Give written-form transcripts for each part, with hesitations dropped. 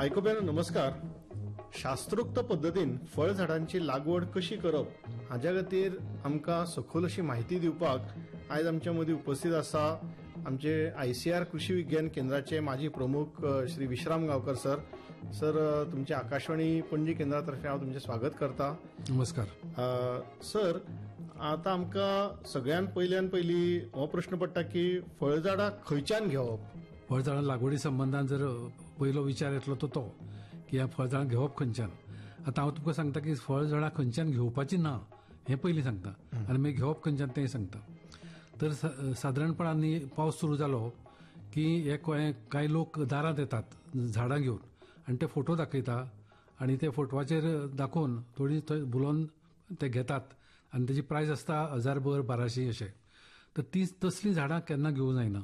आयकोप्यानो नमस्कार. शास्त्रोक्त पद्दतीन फळ झाडांची लागवड कशी करप हाच्या खातीर आमकां सखोल अशी माहिती दिवपाक आयज आमच्या मदीं उपस्थित आसा आमचे ICAR कृषी विज्ञान केंद्राचे माजी प्रमुख श्री विश्राम गांवकर सर. सर, तुमच्या आकाशवाणी पणजी केंद्रातर्फे हांव तुमचें स्वागत करता. नमस्कार. सर, आता आमकां सगळ्यात पयली हो प्रश्न पडटा की फळझाडां खंयच्यान घेवप. फळझाडां लागवडी संबंधान जर पयलो विचार येतलो तो की ह्या फळझाडां घेवप खंयच्यान. आता हांव तुमकां सांगता की फळझाडां खंयच्यान घेवपाची ना हें पयलीं सांगता आनी मागीर घेवप खंयच्यान तें सांगता. तर सादारणपणान पावस सुरू जालो की हे कांय लोक दारांत येतात झाडां घेवन आनी ते फोटो दाखयता आनी ते फोटवाचेर दाखोवन थोडी थंय बुलोवन ते घेतात आनी तेजी प्रायस आसता 1200 अशें. तर तसलीं झाडां केन्ना घेवूं जायना.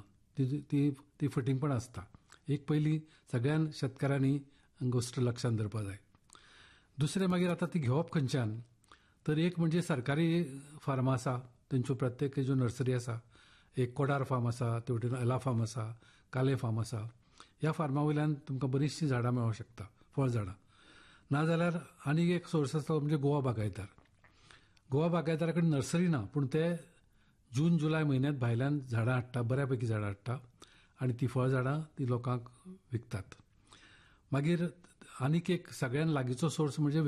ती फटिंगपण आसता. एक पयली सगळ्यान शेतकाऱ्यांनी गोश्ट लक्षांत दवरपा जाय. दुसरें मागीर आता ती घेवप खंयच्यान. तर एक म्हणजे सरकारी फार्मां आसा, तेंच्यो प्रत्येक ज्यो नर्सरी आसा. एक कोडार फार्म आसा, ते वटेन एला फार्म आसा, काले फार्म आसा. ह्या फार्मा वयल्यान तुमकां बरीचशीं झाडां मेळोंक शकता, फळ झाडां. नाजाल्यार आनीक एक सोर्स आसा म्हणजे गोवा बागायतार. गोवा बागायतारा कडेन नर्सरी ना, पूण ते जून जुलय म्हयन्यांत भायल्यान झाडां हाडटा, बऱ्यापैकी झाडां हाडटा आनी ती फळ झाडां ती लोकांक विकतात. मागीर आनीक एक सगळ्यान लागींचो सोर्स म्हणजे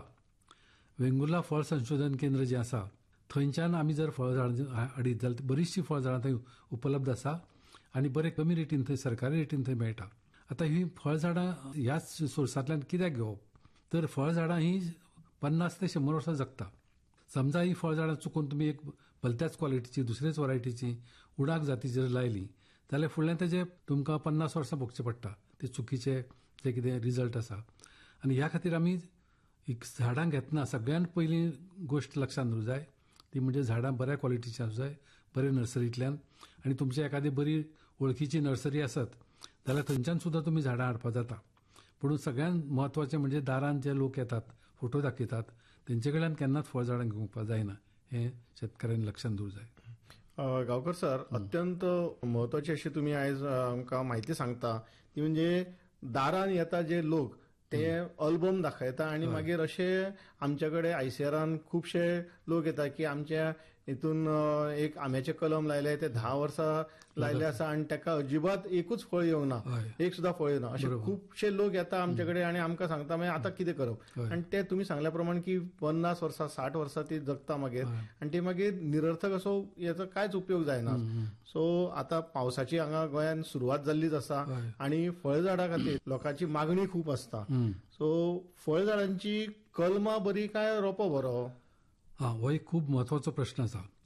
वेंगुर्ला फळ संशोधन केंद्र जें आसा थंयच्यान आमी जर फळ झाडां हाडीत जाल्यार बरीचशीं फळ झाडां थंय उपलब्ध आसा आनी बरे कमी रेटीन थंय सरकारी रेटीन थंय मेळटा. आतां ही फळ झाडां ह्याच सोर्सांतल्यान कित्याक घेवप. तर फळ झाडां ही 50 ते 100 वर्सां जगता. समजा ही फळ झाडां चुकून तुमी एक भलत्याच क्वॉलिटीची दुसरेच वरायटीची उडाक जातीची जर लायली जाल्यार फुडल्यान तेजे तुमकां 50 वर्सां भोगचें पडटा. ते चुकीचे जे कितें रिजल्ट आसा. आनी ह्या खातीर आमी झाडां घेतना सगळ्यात पयली गोश्ट लक्षांत दवरूंक जाय ती म्हणजे झाडां बऱ्या क्वॉलिटीची आसूं जाय, बरे नर्सरींतल्यान. आनी तुमची एखादी बरी वळखीची नर्सरी आसत जाल्यार थंयच्यान सुद्दां तुमी झाडां हाडपा जाता. पूण सगळ्यात म्हत्वाचें म्हणजे दारांत जे लोक येतात फोटो दाखयतात तेंचे कडल्यान केन्नाच फळ झाडां घेवपाक जायना हें शेतकाऱ्यांनी लक्षांत दवरूंक जाय. गांवकर सर, अत्यंत महत्वाची अशी तुम्ही आयज आमकां माहिती सांगता ती म्हणजे दारान येता जे लोक ते अल्बम दाखयता आनी मागीर अशे आमचे कडेन ICARान खुबशे लोक येता की आमच्या हितून एक आंब्याचे कलम लायले ते 10 वर्सां लायले आसा आनी ताका अजिबात एकूच फळ येवंक ना, एक सुद्दां फळ येवना. अशे खुबशे लोक येता आमचे कडेन आनी आमकां सांगता मागीर आतां कितें करप. आनी ते तुमी सांगल्या प्रमाणे की 50 वर्सां 60 वर्सां ती जगता मागीर आनी ते मागीर निरर्थक असो याचो कांयच उपयोग जायना. सो आतां पावसाची हांगा गोंयान सुरवात जाल्लीच आसा आनी फळ झाडां खातीर लोकांची मागणी खूब आसता. सो फळ झाडांची कलमां बरी काय रोपो बरो. हो एक खूब म्हत्वाचो प्रश्न आसा.